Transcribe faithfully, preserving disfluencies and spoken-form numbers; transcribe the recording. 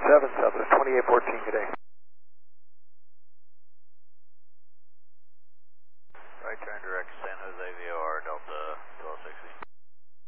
seven, Southwest twenty-eight fourteen, good day. Right turn direct San Jose V O R Delta twelve sixty.